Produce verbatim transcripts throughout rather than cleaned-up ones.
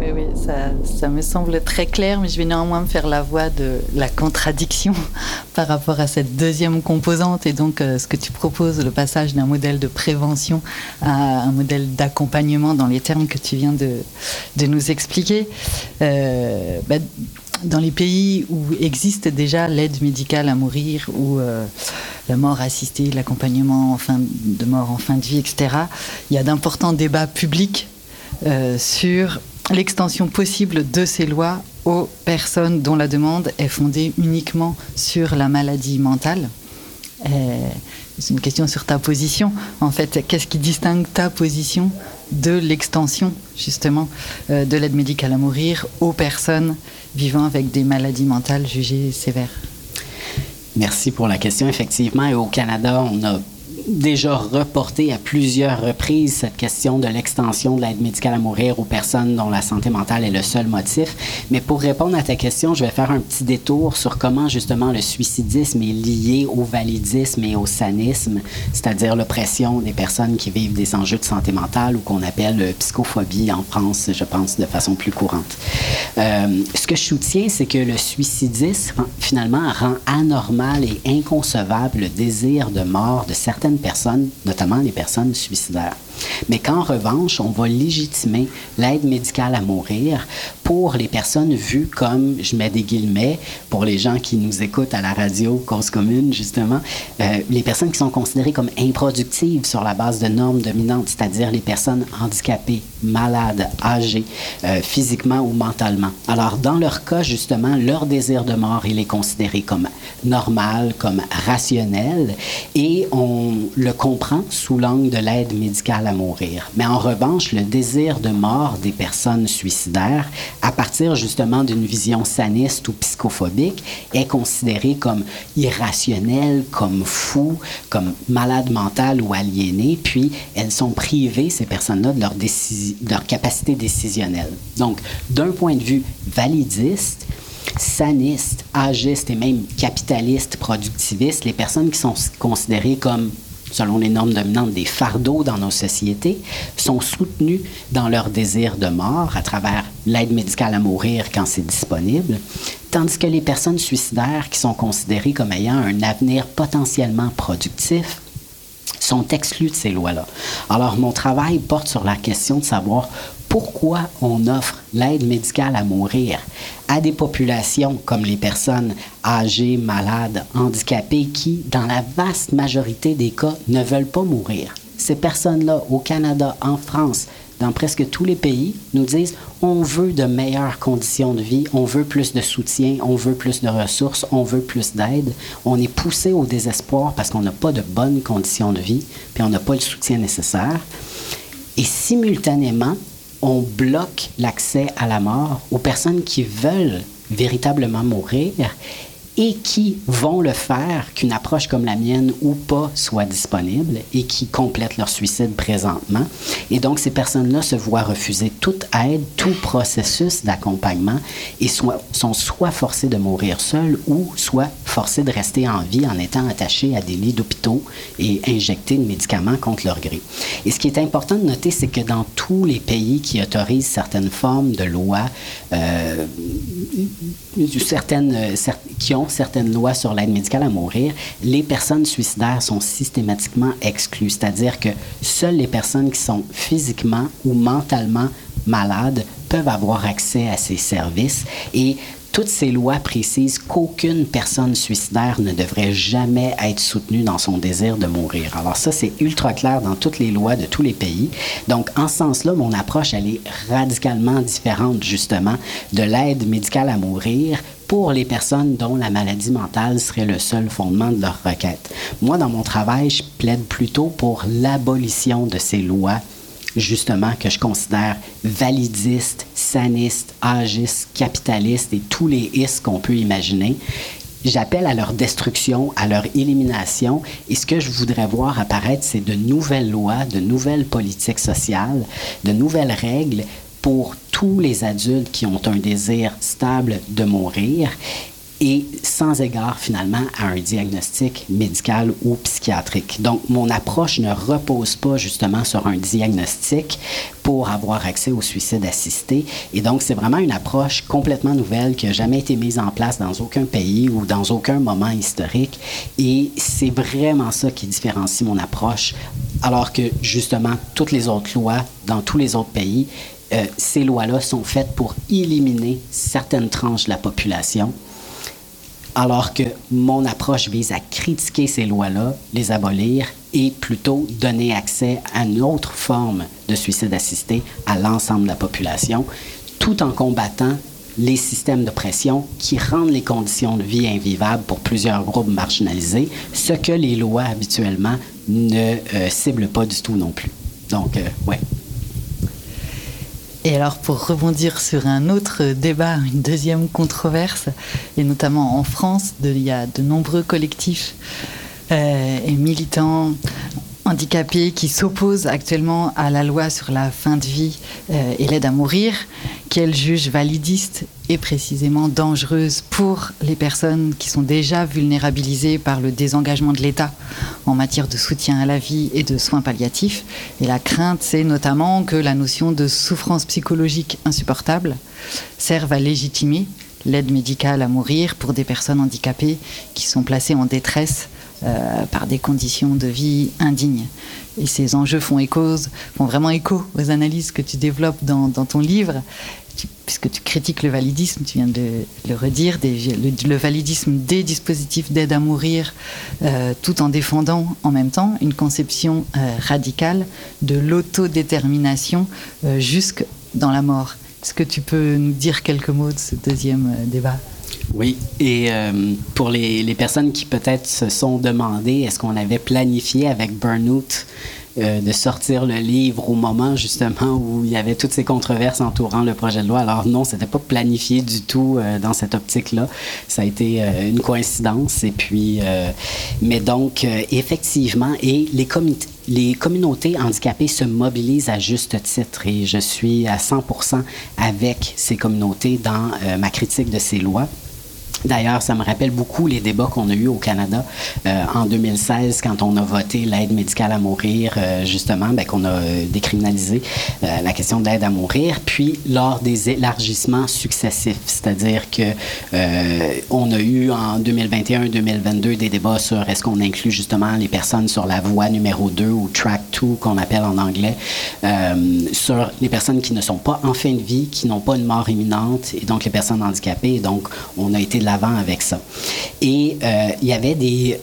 Oui, oui, ça, ça me semble très clair, mais je vais néanmoins me faire la voix de la contradiction par rapport à cette deuxième composante et donc euh, ce que tu proposes, le passage d'un modèle de prévention à un modèle d'accompagnement dans les termes que tu viens de, de nous expliquer. Euh, bah, dans les pays où existe déjà l'aide médicale à mourir, ou euh, la mort assistée, l'accompagnement en fin de mort en fin de vie, et cetera, il y a d'importants débats publics euh, sur l'extension possible de ces lois aux personnes dont la demande est fondée uniquement sur la maladie mentale. Et c'est une question sur ta position. En fait, qu'est-ce qui distingue ta position de l'extension, justement, euh, de l'aide médicale à mourir aux personnes vivant avec des maladies mentales jugées sévères? Merci pour la question. Effectivement, et au Canada, on a déjà reporté à plusieurs reprises cette question de l'extension de l'aide médicale à mourir aux personnes dont la santé mentale est le seul motif. Mais pour répondre à ta question, je vais faire un petit détour sur comment justement le suicidisme est lié au validisme et au sanisme, c'est-à-dire l'oppression des personnes qui vivent des enjeux de santé mentale ou qu'on appelle psychophobie en France, je pense, de façon plus courante. Euh, ce que je soutiens, c'est que le suicidisme, finalement, rend anormal et inconcevable le désir de mort de certaines personnes, notamment les personnes suicidaires. Mais qu'en revanche, on va légitimer l'aide médicale à mourir pour les personnes vues comme, je mets des guillemets, pour les gens qui nous écoutent à la radio, Cause commune, justement, euh, les personnes qui sont considérées comme improductives sur la base de normes dominantes, c'est-à-dire les personnes handicapées, malades, âgées, euh, physiquement ou mentalement. Alors, dans leur cas, justement, leur désir de mort, il est considéré comme normal, comme rationnel, et on le comprend sous l'angle de l'aide médicale à mourir. Mais en revanche, le désir de mort des personnes suicidaires, à partir justement d'une vision saniste ou psychophobique, est considéré comme irrationnel, comme fou, comme malade mental ou aliéné, puis elles sont privées, ces personnes-là, de leur, décis- de leur capacité décisionnelle. Donc, d'un point de vue validiste, saniste, âgiste et même capitaliste, productiviste, les personnes qui sont considérées comme, selon les normes dominantes, des fardeaux dans nos sociétés, sont soutenues dans leur désir de mort à travers l'aide médicale à mourir quand c'est disponible, tandis que les personnes suicidaires qui sont considérées comme ayant un avenir potentiellement productif sont exclues de ces lois-là. Alors, mon travail porte sur la question de savoir pourquoi on offre l'aide médicale à mourir à des populations comme les personnes âgées, malades, handicapées qui, dans la vaste majorité des cas, ne veulent pas mourir. Ces personnes-là, au Canada, en France, dans presque tous les pays, nous disent on veut de meilleures conditions de vie, on veut plus de soutien, on veut plus de ressources, on veut plus d'aide. On est poussé au désespoir parce qu'on n'a pas de bonnes conditions de vie, puis on n'a pas le soutien nécessaire. Et simultanément, on bloque l'accès à la mort aux personnes qui veulent véritablement mourir et qui vont le faire qu'une approche comme la mienne ou pas soit disponible et qui complètent leur suicide présentement. Et donc, ces personnes-là se voient refuser toute aide, tout processus d'accompagnement et soit, sont soit forcées de mourir seules ou soit forcées de rester en vie en étant attachées à des lits d'hôpitaux et injectées de médicaments contre leur gré. Et ce qui est important de noter, c'est que dans tous les pays qui autorisent certaines formes de lois, euh, certaines, qui ont certaines lois sur l'aide médicale à mourir, les personnes suicidaires sont systématiquement exclues. C'est-à-dire que seules les personnes qui sont physiquement ou mentalement malades peuvent avoir accès à ces services. Et toutes ces lois précisent qu'aucune personne suicidaire ne devrait jamais être soutenue dans son désir de mourir. Alors ça, c'est ultra clair dans toutes les lois de tous les pays. Donc, en ce sens-là, mon approche, elle est radicalement différente, justement, de l'aide médicale à mourir pour les personnes dont la maladie mentale serait le seul fondement de leur requête. Moi, dans mon travail, je plaide plutôt pour l'abolition de ces lois justement, que je considère validistes, sanistes, âgistes, capitalistes et tous les is qu'on peut imaginer. J'appelle à leur destruction, à leur élimination. Et ce que je voudrais voir apparaître, c'est de nouvelles lois, de nouvelles politiques sociales, de nouvelles règles pour tous les adultes qui ont un désir stable de mourir et sans égard finalement à un diagnostic médical ou psychiatrique. Donc, mon approche ne repose pas justement sur un diagnostic pour avoir accès au suicide assisté. Et donc, c'est vraiment une approche complètement nouvelle qui n'a jamais été mise en place dans aucun pays ou dans aucun moment historique. Et c'est vraiment ça qui différencie mon approche, alors que justement, toutes les autres lois dans tous les autres pays, euh, ces lois-là sont faites pour éliminer certaines tranches de la population, alors que mon approche vise à critiquer ces lois-là, les abolir et plutôt donner accès à une autre forme de suicide assisté à l'ensemble de la population, tout en combattant les systèmes de pression qui rendent les conditions de vie invivables pour plusieurs groupes marginalisés, ce que les lois habituellement ne euh, ciblent pas du tout non plus. Donc, euh, ouais. Et alors, pour rebondir sur un autre débat, une deuxième controverse, et notamment en France, de, il y a de nombreux collectifs euh, et militants handicapés qui s'opposent actuellement à la loi sur la fin de vie euh, et l'aide à mourir, qu'elle juge validiste et précisément dangereuse pour les personnes qui sont déjà vulnérabilisées par le désengagement de l'État en matière de soutien à la vie et de soins palliatifs. Et la crainte, c'est notamment que la notion de souffrance psychologique insupportable serve à légitimer l'aide médicale à mourir pour des personnes handicapées qui sont placées en détresse Euh, par des conditions de vie indignes. Et ces enjeux font, écho, font vraiment écho aux analyses que tu développes dans, dans ton livre, tu, puisque tu critiques le validisme, tu viens de le redire, des, le, le validisme des dispositifs d'aide à mourir, euh, tout en défendant en même temps une conception euh, radicale de l'autodétermination euh, jusque dans la mort. Est-ce que tu peux nous dire quelques mots de ce deuxième euh, débat ? Oui, et euh, pour les, les personnes qui peut-être se sont demandé est-ce qu'on avait planifié avec Burnout euh, de sortir le livre au moment justement où il y avait toutes ces controverses entourant le projet de loi. Alors non, c'était pas planifié du tout euh, dans cette optique-là. Ça a été euh, une coïncidence. Et puis, euh, mais donc euh, effectivement, et les comités les communautés handicapées se mobilisent à juste titre et je suis à cent pour cent avec ces communautés dans euh, ma critique de ces lois. D'ailleurs, ça me rappelle beaucoup les débats qu'on a eus au Canada euh, en deux mille seize quand on a voté l'aide médicale à mourir, euh, justement, ben, qu'on a euh, décriminalisé euh, la question de l'aide à mourir, puis lors des élargissements successifs, c'est-à-dire que euh, on a eu en deux mille vingt et un deux mille vingt-deux des débats sur est-ce qu'on inclut justement les personnes sur la voie numéro deux ou track deux qu'on appelle en anglais, euh, sur les personnes qui ne sont pas en fin de vie, qui n'ont pas une mort imminente, et donc les personnes handicapées. Et donc, on a été de l'avant avec ça. Et euh, il y avait des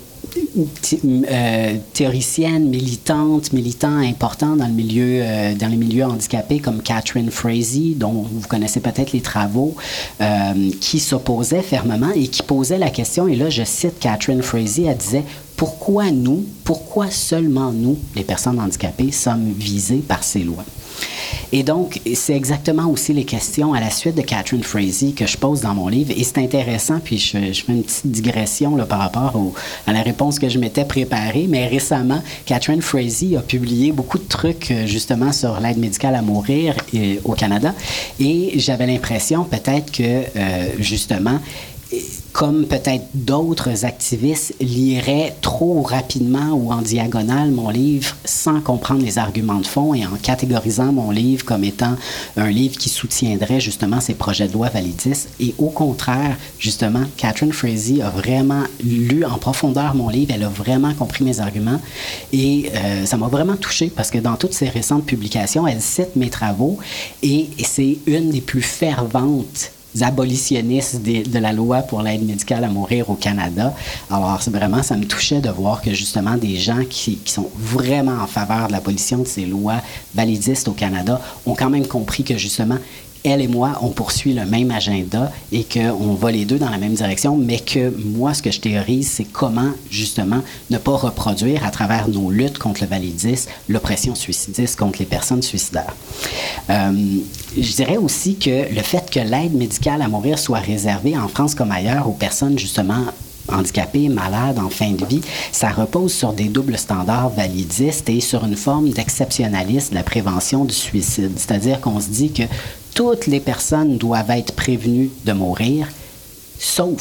euh, théoriciennes, militantes, militants importants dans le milieu, euh, dans les milieux handicapés comme Catherine Frazee, dont vous connaissez peut-être les travaux, euh, qui s'opposaient fermement et qui posaient la question, et là je cite Catherine Frazee, elle disait « Pourquoi nous, pourquoi seulement nous, les personnes handicapées, sommes visées par ces lois ?» Et donc, c'est exactement aussi les questions à la suite de Catherine Frazee que je pose dans mon livre. Et c'est intéressant, puis je, je fais une petite digression là, par rapport au, à la réponse que je m'étais préparée. Mais récemment, Catherine Frazee a publié beaucoup de trucs justement sur l'aide médicale à mourir et, au Canada. Et j'avais l'impression peut-être que, euh, justement, comme peut-être d'autres activistes liraient trop rapidement ou en diagonale mon livre sans comprendre les arguments de fond et en catégorisant mon livre comme étant un livre qui soutiendrait justement ces projets de loi validistes. Et au contraire, justement, Catherine Frazee a vraiment lu en profondeur mon livre, elle a vraiment compris mes arguments et euh, ça m'a vraiment touché parce que dans toutes ses récentes publications, elle cite mes travaux et, et c'est une des plus ferventes abolitionnistes de, de la loi pour l'aide médicale à mourir au Canada. Alors, c'est vraiment, ça me touchait de voir que justement des gens qui, qui sont vraiment en faveur de l'abolition de ces lois validistes au Canada ont quand même compris que justement, elle et moi, on poursuit le même agenda et qu'on va les deux dans la même direction, mais que moi, ce que je théorise, c'est comment, justement, ne pas reproduire à travers nos luttes contre le validisme, l'oppression suicidiste contre les personnes suicidaires. Euh, je dirais aussi que le fait que l'aide médicale à mourir soit réservée en France comme ailleurs aux personnes, justement, handicapés, malades, en fin de vie, ça repose sur des doubles standards validistes et sur une forme d'exceptionnalisme de la prévention du suicide. C'est-à-dire qu'on se dit que toutes les personnes doivent être prévenues de mourir, sauf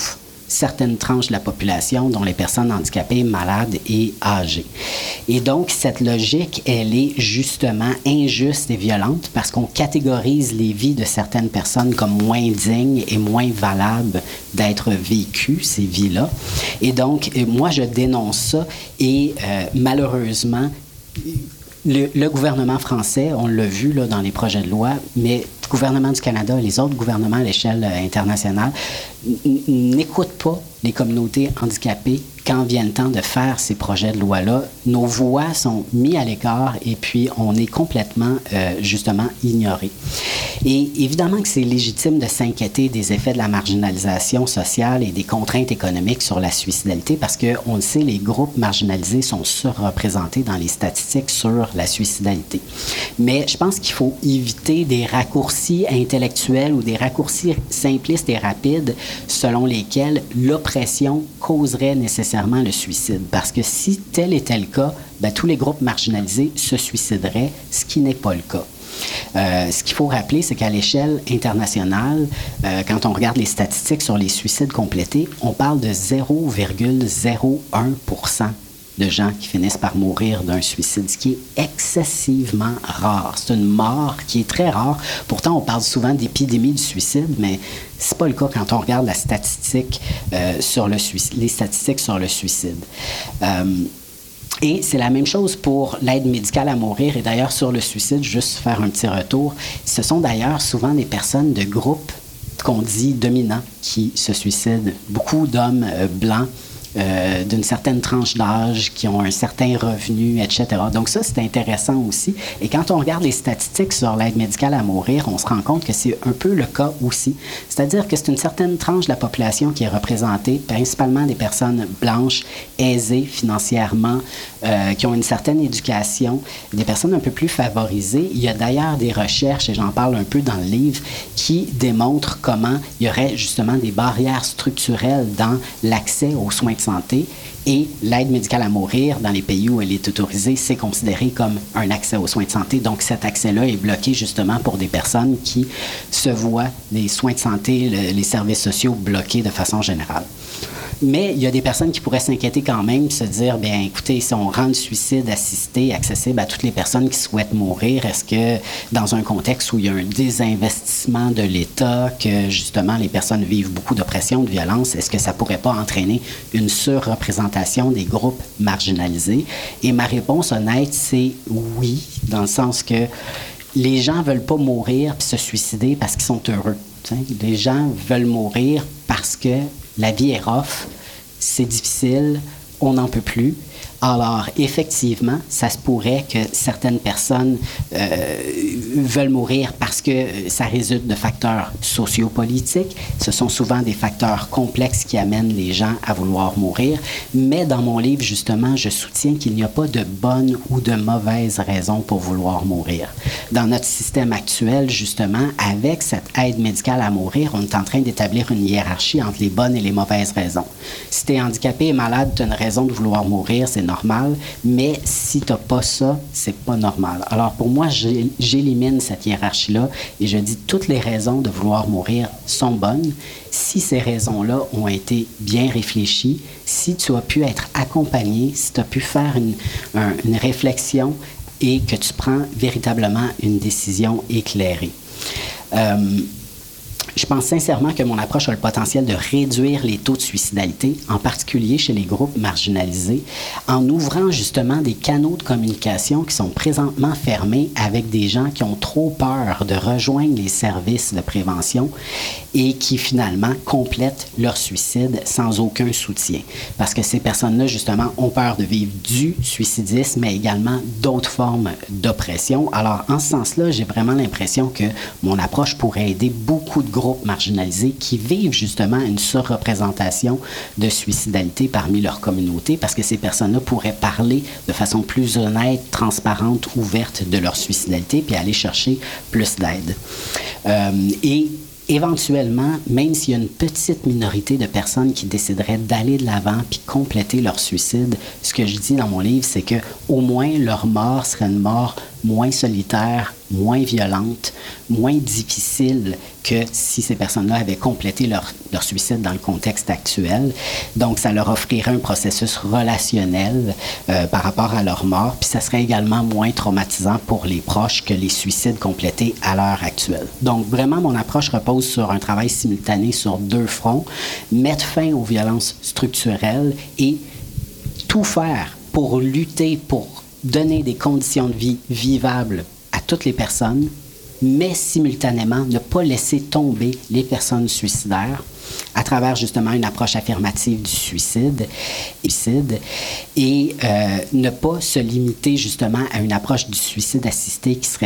certaines tranches de la population, dont les personnes handicapées, malades et âgées. Et donc, cette logique, elle est justement injuste et violente parce qu'on catégorise les vies de certaines personnes comme moins dignes et moins valables d'être vécues, ces vies-là. Et donc, moi, je dénonce ça et euh, malheureusement, Le, le gouvernement français, on l'a vu là, dans les projets de loi, mais le gouvernement du Canada et les autres gouvernements à l'échelle internationale n'écoutent pas les communautés handicapées quand vient le temps de faire ces projets de loi-là. Nos voix sont mises à l'écart et puis on est complètement, euh, justement, ignorés. Et évidemment que c'est légitime de s'inquiéter des effets de la marginalisation sociale et des contraintes économiques sur la suicidalité parce qu'on le sait, les groupes marginalisés sont surreprésentés dans les statistiques sur la suicidalité. Mais je pense qu'il faut éviter des raccourcis intellectuels ou des raccourcis simplistes et rapides selon lesquels l'oppression causerait nécessairement le suicide. Parce que si tel était le cas, ben, tous les groupes marginalisés se suicideraient, ce qui n'est pas le cas. Euh, ce qu'il faut rappeler, c'est qu'à l'échelle internationale, euh, quand on regarde les statistiques sur les suicides complétés, on parle de zéro virgule zéro un pour cent de gens qui finissent par mourir d'un suicide, ce qui est excessivement rare. C'est une mort qui est très rare. Pourtant, on parle souvent d'épidémie du suicide, mais c'est pas le cas quand on regarde la statistique, euh, sur le suicide, les statistiques sur le suicide. Euh, Et c'est la même chose pour l'aide médicale à mourir. Et d'ailleurs, sur le suicide, juste faire un petit retour, ce sont d'ailleurs souvent des personnes de groupes qu'on dit dominants qui se suicident. Beaucoup d'hommes euh, blancs euh, d'une certaine tranche d'âge qui ont un certain revenu, et cetera. Donc ça, c'est intéressant aussi. Et quand on regarde les statistiques sur l'aide médicale à mourir, on se rend compte que c'est un peu le cas aussi. C'est-à-dire que c'est une certaine tranche de la population qui est représentée, principalement des personnes blanches, aisées financièrement, euh, qui ont une certaine éducation, des personnes un peu plus favorisées. Il y a d'ailleurs des recherches, et j'en parle un peu dans le livre, qui démontrent comment il y aurait justement des barrières structurelles dans l'accès aux soins de santé et l'aide médicale à mourir dans les pays où elle est autorisée, c'est considéré comme un accès aux soins de santé. Donc cet accès-là est bloqué justement pour des personnes qui se voient les soins de santé, le, les services sociaux bloqués de façon générale. Mais il y a des personnes qui pourraient s'inquiéter quand même, se dire, bien, écoutez, si on rend le suicide assisté accessible à toutes les personnes qui souhaitent mourir, est-ce que dans un contexte où il y a un désinvestissement de l'État, que justement les personnes vivent beaucoup d'oppression, de violence, est-ce que ça pourrait pas entraîner une surreprésentation des groupes marginalisés? Et ma réponse honnête, c'est oui, dans le sens que les gens veulent pas mourir puis se suicider parce qu'ils sont heureux. T'sais. Les gens veulent mourir parce que la vie est rough, c'est difficile, on n'en peut plus. Alors, effectivement, ça se pourrait que certaines personnes euh, veulent mourir parce que ça résulte de facteurs sociopolitiques. Ce sont souvent des facteurs complexes qui amènent les gens à vouloir mourir. Mais dans mon livre, justement, je soutiens qu'il n'y a pas de bonne ou de mauvaise raison pour vouloir mourir. Dans notre système actuel, justement, avec cette aide médicale à mourir, on est en train d'établir une hiérarchie entre les bonnes et les mauvaises raisons. Si tu es handicapé et malade, tu as une raison de vouloir mourir, c'est normal, mais si tu n'as pas ça, c'est pas normal. Alors pour moi, j'élimine cette hiérarchie-là et je dis toutes les raisons de vouloir mourir sont bonnes si ces raisons-là ont été bien réfléchies, si tu as pu être accompagné, si tu as pu faire une, un, une réflexion et que tu prends véritablement une décision éclairée. Euh, Je pense sincèrement que mon approche a le potentiel de réduire les taux de suicidalité, en particulier chez les groupes marginalisés, en ouvrant justement des canaux de communication qui sont présentement fermés avec des gens qui ont trop peur de rejoindre les services de prévention et qui finalement complètent leur suicide sans aucun soutien. Parce que ces personnes-là, justement, ont peur de vivre du suicidisme, mais également d'autres formes d'oppression. Alors, en ce sens-là, j'ai vraiment l'impression que mon approche pourrait aider beaucoup de groupes marginalisés qui vivent justement une surreprésentation de suicidalité parmi leur communauté parce que ces personnes-là pourraient parler de façon plus honnête, transparente, ouverte de leur suicidalité puis aller chercher plus d'aide. Euh, et éventuellement, même s'il y a une petite minorité de personnes qui décideraient d'aller de l'avant puis compléter leur suicide, ce que je dis dans mon livre, c'est que au moins leur mort serait une mort moins solitaire, moins violente, moins difficile que si ces personnes-là avaient complété leur, leur suicide dans le contexte actuel. Donc, ça leur offrirait un processus relationnel euh, par rapport à leur mort, puis ça serait également moins traumatisant pour les proches que les suicides complétés à l'heure actuelle. Donc, vraiment, mon approche repose sur un travail simultané sur deux fronts, mettre fin aux violences structurelles et tout faire pour lutter, pour donner des conditions de vie vivables à toutes les personnes, mais simultanément ne pas laisser tomber les personnes suicidaires à travers justement une approche affirmative du suicide, suicide et euh, ne pas se limiter justement à une approche du suicide assisté qui serait